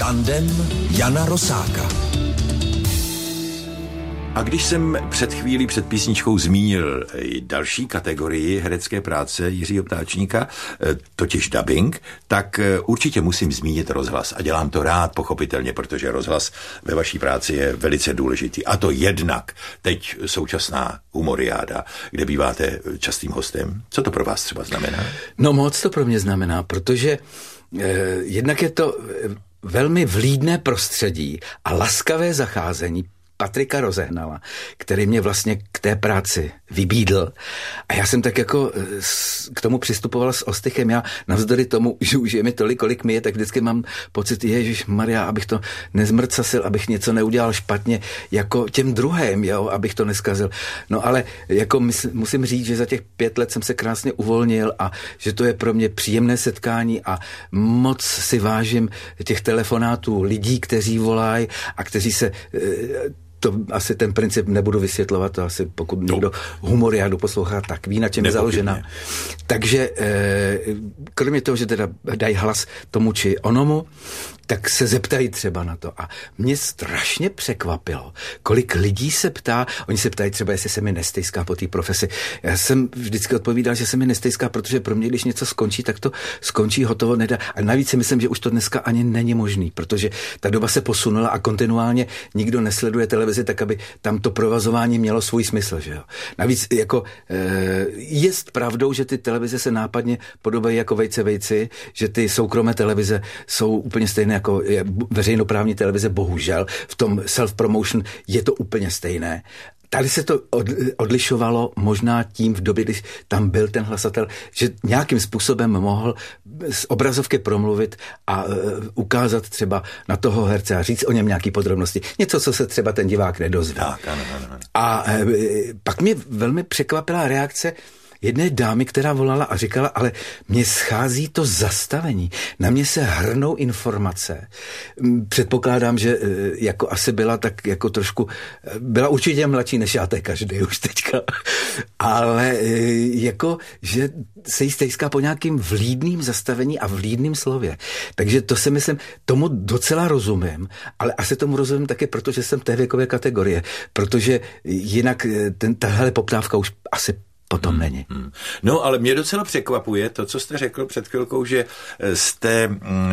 Tandem Jana Rosáka. A když jsem před chvílí před písničkou zmínil i další kategorii herecké práce Jiřího Ptáčníka, totiž dubbing, tak určitě musím zmínit rozhlas. A dělám to rád, pochopitelně, protože rozhlas ve vaší práci je velice důležitý. A to jednak teď současná humoriáda, kde býváte častým hostem. Co to pro vás třeba znamená? No moc to pro mě znamená, protože jednak je to velmi vlídné prostředí a laskavé zacházení Patrika Rozehnala, který mě vlastně k té práci vybídl. A já jsem tak jako k tomu přistupoval s ostychem. Já navzdory tomu, že už je mi tolik, kolik mi je, tak vždycky mám pocit, Ježišmarja, abych to nezmrcasil, abych něco neudělal špatně, jako těm druhým, jo, abych to neskazil. No ale jako musím říct, že za těch 5 let jsem se krásně uvolnil a že to je pro mě příjemné setkání a moc si vážím těch telefonátů lidí, kteří volají a kteří se to asi ten princip nebudu vysvětlovat, to asi pokud někdo humoriádu poslouchá, tak ví, na čem je založena. Takže kromě toho, že teda dají hlas tomu či onomu, tak se zeptají třeba na to. A mě strašně překvapilo, kolik lidí se ptá, oni se ptají třeba, jestli se mi nestejská po té profesi. Já jsem vždycky odpovídal, že se mi nestejská, protože pro mě, když něco skončí, tak to skončí, hotovo, nedá. A navíc si myslím, že už to dneska ani není možný, protože ta doba se posunula a kontinuálně nikdo nesleduje televizi tak, aby tam to provazování mělo svůj smysl, že jo. Navíc jako je pravdou, že ty televize se nápadně podobají jako vejci, že ty soukromé televize jsou úplně stejné jako je veřejnoprávní televize, bohužel. V tom self-promotion je to úplně stejné. Tady se to odlišovalo možná tím v době, když tam byl ten hlasatel, že nějakým způsobem mohl z obrazovky promluvit a ukázat třeba na toho herce a říct o něm nějaký podrobnosti. Něco, co se třeba ten divák nedozví. Tak, ano. A pak mě velmi překvapila reakce jedné dámy, která volala a říkala, ale mně schází to zastavení. Na mě se hrnou informace. Předpokládám, že jako asi byla tak jako trošku, byla určitě mladší než já, to je každý už teďka, ale jako, že se jí stejská po nějakým vlídným zastavení a vlídným slově. Takže to si myslím, tomu docela rozumím, ale asi tomu rozumím také, protože jsem té věkové kategorie, protože jinak tahle poptávka už asi potom není. No, ale mě docela překvapuje to, co jste řekl před chvilkou, že jste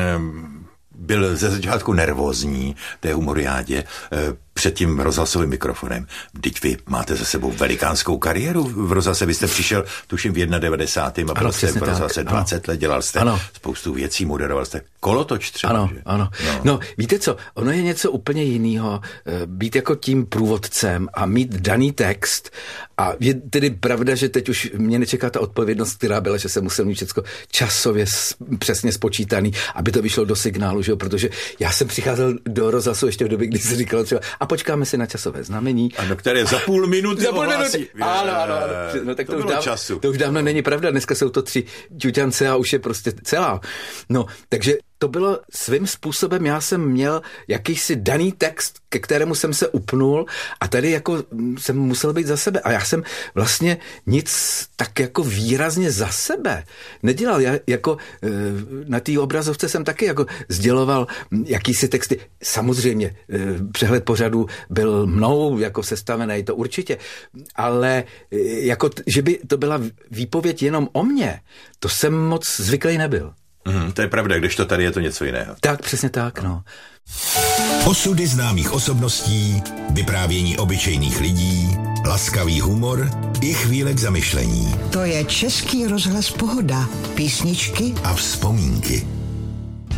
byl ze začátku nervózní té humoriádě před tím rozhlasovým mikrofonem. Vždyť vy máte za sebou velikánskou kariéru v rozhlase. Vy jste přišel, tuším, v 91. a byl jste v rozhlase 20 let, dělal jste spoustu věcí, moderoval jste kolotoč třeba. Ano. No, víte co, ono je něco úplně jiného, být jako tím průvodcem a mít daný text a je tedy pravda, že teď už mě nečeká ta odpovědnost, která byla, že jsem musel mít všechno časově přesně spočítaný, aby to vyšlo do signálu, že jo? Protože já jsem přicházel do rozhlasu ještě v době, kdy se říkalo třeba a počkáme si na časové znamení. Ano, které za půl minuty ohlásí. Ano. No tak to už dávno není pravda. Dneska jsou to 3 ťuťance a už je prostě celá. No, takže to bylo svým způsobem, já jsem měl jakýsi daný text, ke kterému jsem se upnul a tady jako jsem musel být za sebe a já jsem vlastně nic tak jako výrazně za sebe nedělal. Já jako na té obrazovce jsem taky jako sděloval jakýsi texty. Samozřejmě přehled pořadu byl mnou jako sestavený, to určitě, ale jako, že by to byla výpověď jenom o mně, to jsem moc zvyklý nebyl. To je pravda, když to tady je to něco jiného. Tak, přesně tak, no. Osudy známých osobností, vyprávění obyčejných lidí, laskavý humor i chvíle k zamyšlení. To je Český rozhlas Pohoda. Písničky a vzpomínky.